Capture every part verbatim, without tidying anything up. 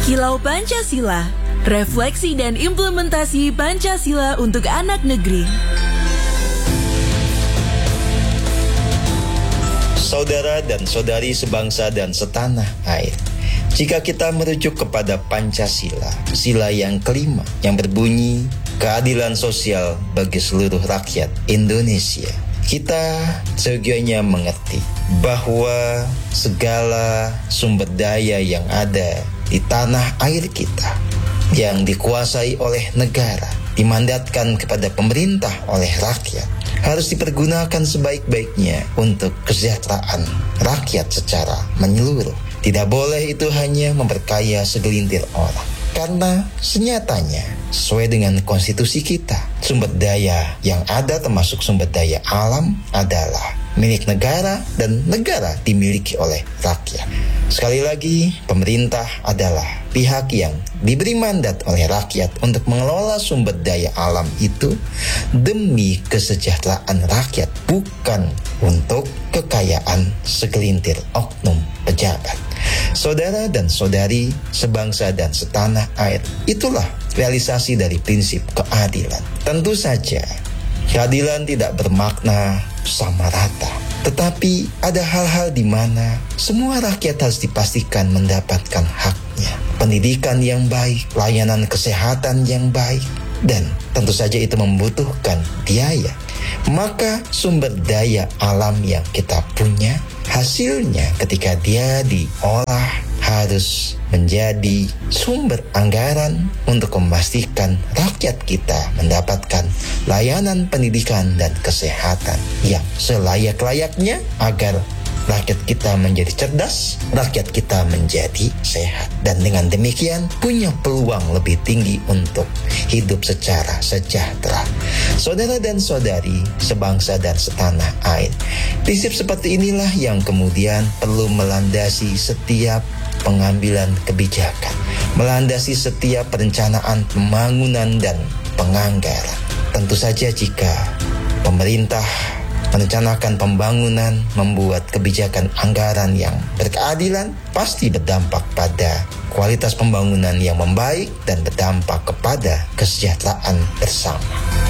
Kilau Pancasila, refleksi dan implementasi Pancasila untuk anak negeri. Saudara dan saudari sebangsa dan setanah air, jika kita merujuk kepada Pancasila, sila yang kelima yang berbunyi keadilan sosial bagi seluruh rakyat Indonesia, kita seyogianya mengerti bahwa segala sumber daya yang ada di tanah air kita yang dikuasai oleh negara, dimandatkan kepada pemerintah oleh rakyat, harus dipergunakan sebaik-baiknya untuk kesejahteraan rakyat secara menyeluruh. Tidak boleh itu hanya memperkaya segelintir orang. Karena senyatanya, sesuai dengan konstitusi kita, sumber daya yang ada termasuk sumber daya alam adalah milik negara dan negara dimiliki oleh rakyat. Sekali lagi, pemerintah adalah pihak yang diberi mandat oleh rakyat untuk mengelola sumber daya alam itu demi kesejahteraan rakyat, bukan untuk kekayaan segelintir oknum pejabat. Saudara dan saudari sebangsa dan setanah air, itulah realisasi dari prinsip keadilan. Tentu saja, keadilan tidak bermakna sama rata, tetapi ada hal-hal di mana semua rakyat harus dipastikan mendapatkan haknya. Pendidikan yang baik, layanan kesehatan yang baik, dan tentu saja itu membutuhkan biaya. Maka sumber daya alam yang kita punya, hasilnya ketika dia diolah harus menjadi sumber anggaran untuk memastikan rakyat kita mendapatkan layanan pendidikan dan kesehatan yang selayak-layaknya agar rakyat kita menjadi cerdas, rakyat kita menjadi sehat. Dan dengan demikian punya peluang lebih tinggi untuk hidup secara sejahtera. Saudara dan saudari sebangsa dan setanah air, prinsip seperti inilah yang kemudian perlu melandasi setiap pengambilan kebijakan, melandasi setiap perencanaan pembangunan dan penganggaran. Tentu saja jika pemerintah merencanakan pembangunan, membuat kebijakan anggaran yang berkeadilan, pasti berdampak pada kualitas pembangunan yang membaik dan berdampak kepada kesejahteraan bersama.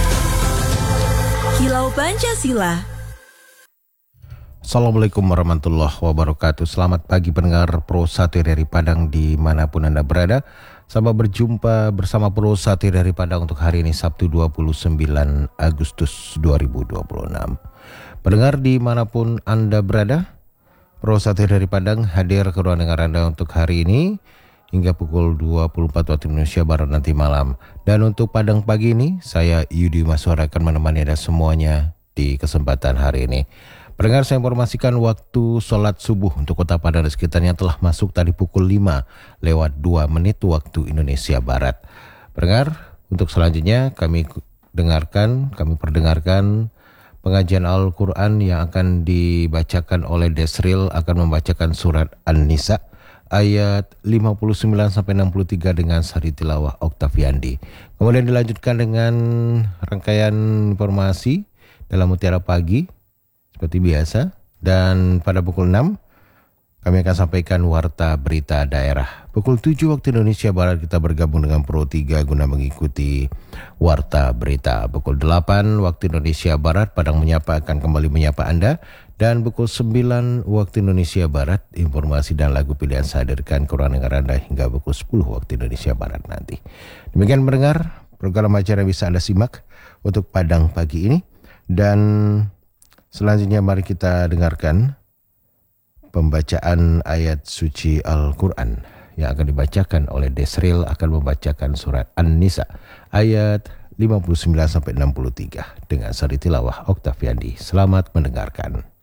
Kilau Pancasila. Assalamualaikum warahmatullahi wabarakatuh. Selamat pagi pendengar Pro Satu dari Padang dimanapun Anda berada. Sampai berjumpa bersama Pro Satu dari Padang untuk hari ini Sabtu dua puluh sembilan Agustus dua ribu dua puluh enam. Pendengar dimanapun Anda berada, Pro Satu dari Padang hadir ke ruang dengar Anda untuk hari ini hingga pukul dua puluh empat waktu Indonesia Barat nanti malam. Dan untuk Padang pagi ini, saya Yudi Maswara akan menemani Anda semuanya di kesempatan hari ini. Pendengar, saya informasikan waktu sholat subuh untuk kota Padang dan sekitarnya telah masuk tadi pukul lima lewat dua menit waktu Indonesia Barat. Pendengar, untuk selanjutnya kami dengarkan, kami perdengarkan pengajian Al-Quran yang akan dibacakan oleh Desril, akan membacakan surat An-Nisa ayat lima puluh sembilan sampai enam puluh tiga dengan sari tilawah Oktaviandi. Kemudian dilanjutkan dengan rangkaian informasi dalam Mutiara Pagi seperti biasa, dan pada pukul enam kami akan sampaikan warta berita daerah. Pukul tujuh waktu Indonesia Barat kita bergabung dengan Pro tiga guna mengikuti warta berita. Pukul delapan waktu Indonesia Barat Padang Menyapa akan kembali menyapa Anda. Dan pukul sembilan waktu Indonesia Barat informasi dan lagu pilihan saya hadirkan ke ruang dengar Anda hingga pukul sepuluh waktu Indonesia Barat nanti. Demikian mendengar program acara bisa Anda simak untuk Padang pagi ini. Dan selanjutnya mari kita dengarkan pembacaan ayat suci Al-Quran yang akan dibacakan oleh Desril, akan membacakan surat An-Nisa ayat lima puluh sembilan sampai enam puluh tiga dengan sari tilawah Oktaviandi. Selamat mendengarkan.